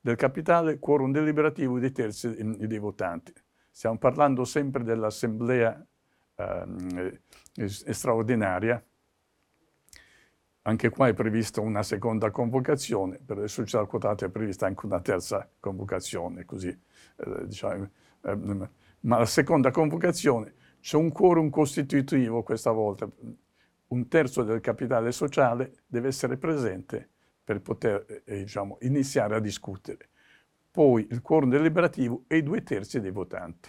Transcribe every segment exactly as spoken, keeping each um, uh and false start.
del capitale, quorum deliberativo dei terzi dei votanti. Stiamo parlando sempre dell'assemblea eh, straordinaria. Anche qua è prevista una seconda convocazione, per le società quotate è prevista anche una terza convocazione, così, eh, diciamo, eh, ma la seconda convocazione c'è un quorum costitutivo questa volta, un terzo del capitale sociale deve essere presente per poter eh, diciamo, iniziare a discutere. Poi il quorum deliberativo e i due terzi dei votanti.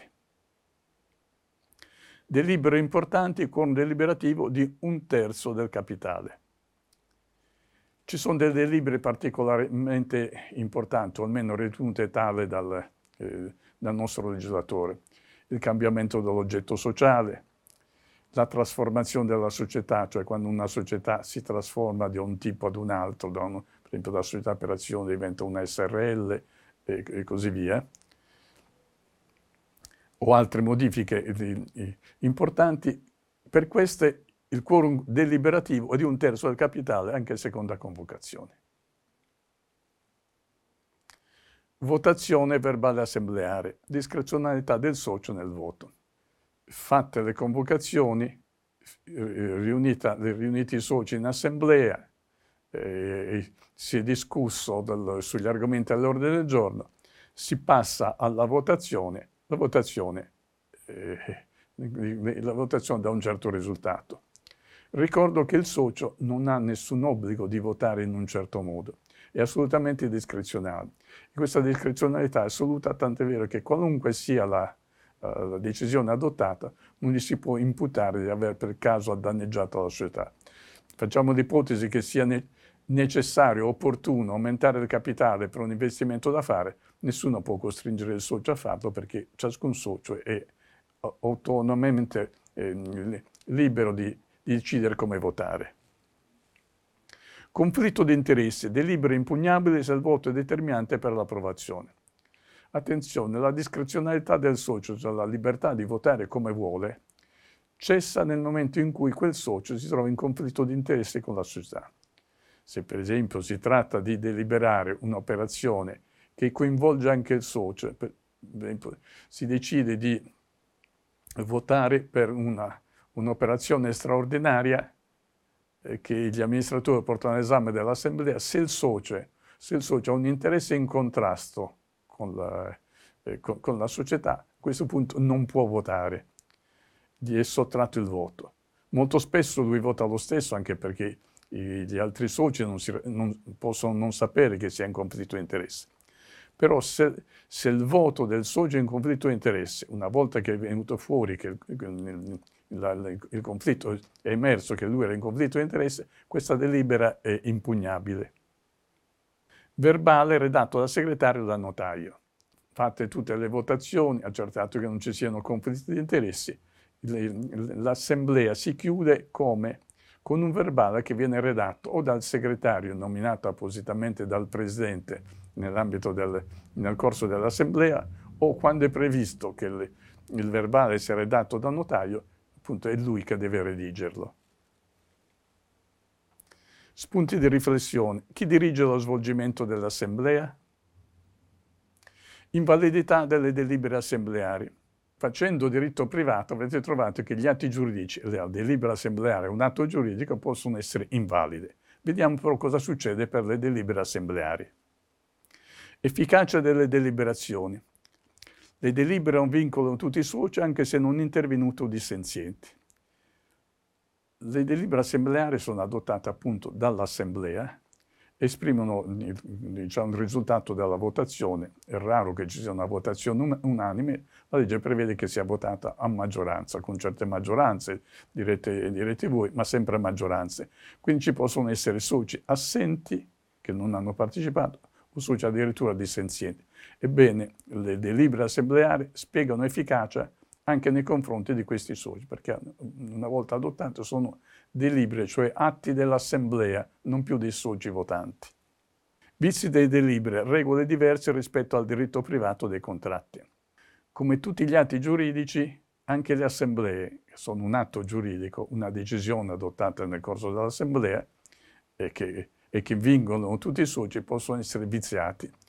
Delibere importanti, il quorum deliberativo di un terzo del capitale. Ci sono delle delibere particolarmente importanti, o almeno ritenute tale dal, eh, dal nostro legislatore. Il cambiamento dell'oggetto sociale, la trasformazione della società, cioè quando una società si trasforma da un tipo ad un altro, da un, per esempio la società per azione diventa una S R L e, e così via, o altre modifiche eh, eh, importanti. Per queste il quorum deliberativo è di un terzo del capitale, anche in seconda convocazione. Votazione verbale assembleare, discrezionalità del socio nel voto. Fatte le convocazioni, riunita, riuniti i soci in assemblea, eh, si è discusso del, sugli argomenti all'ordine del giorno, si passa alla votazione, la votazione, eh, la votazione dà un certo risultato. Ricordo che il socio non ha nessun obbligo di votare in un certo modo, è assolutamente discrezionale. E questa discrezionalità è assoluta, tant'è vero che qualunque sia la, uh, la decisione adottata, non gli si può imputare di aver per caso danneggiato la società. Facciamo l'ipotesi che sia ne necessario, opportuno aumentare il capitale per un investimento da fare, nessuno può costringere il socio a farlo perché ciascun socio è autonomamente eh, libero di di decidere come votare. Conflitto di interessi, delibere impugnabili se il voto è determinante per l'approvazione. Attenzione, la discrezionalità del socio, cioè la libertà di votare come vuole, cessa nel momento in cui quel socio si trova in conflitto di interessi con la società. Se per esempio si tratta di deliberare un'operazione che coinvolge anche il socio, per esempio si decide di votare per una un'operazione straordinaria eh, che gli amministratori portano all'esame dell'assemblea, se il socio, se il socio ha un interesse in contrasto con la, eh, con, con la società, a questo punto non può votare, gli è sottratto il voto. Molto spesso lui vota lo stesso, anche perché i, gli altri soci non, si, non possono non sapere che sia in conflitto di interesse. Però se, se il voto del socio è in conflitto di interesse, una volta che è venuto fuori che il, il, La, il conflitto è emerso che lui era in conflitto di interesse, questa delibera è impugnabile. Verbale redatto dal segretario o dal notaio. Fatte tutte le votazioni, accertato che non ci siano conflitti di interessi, l'assemblea si chiude come? Con un verbale che viene redatto o dal segretario nominato appositamente dal presidente nell'ambito del, nel corso dell'assemblea, o quando è previsto che il, il verbale sia redatto dal notaio, appunto è lui che deve redigerlo. Spunti di riflessione. Chi dirige lo svolgimento dell'assemblea? Invalidità delle delibere assembleari. Facendo diritto privato avete trovato che gli atti giuridici, la delibera assembleare e un atto giuridico possono essere invalide. Vediamo però cosa succede per le delibere assembleari. Efficacia delle deliberazioni. Le delibere vincolano tutti i soci anche se non intervenuto dissenzienti. Le delibere assembleari sono adottate appunto dall'assemblea, esprimono diciamo, il risultato della votazione. È raro che ci sia una votazione unanime, la legge prevede che sia votata a maggioranza, con certe maggioranze, direte, direte voi, ma sempre a maggioranze. Quindi ci possono essere soci assenti che non hanno partecipato, o soci addirittura dissenzienti. Ebbene, le delibere assembleari spiegano efficacia anche nei confronti di questi soci, perché una volta adottate sono delibere, cioè atti dell'assemblea, non più dei soci votanti. Vizi dei delibere, regole diverse rispetto al diritto privato dei contratti. Come tutti gli atti giuridici, anche le assemblee, che sono un atto giuridico, una decisione adottata nel corso dell'assemblea, e che, e che vincono tutti i soci, possono essere viziati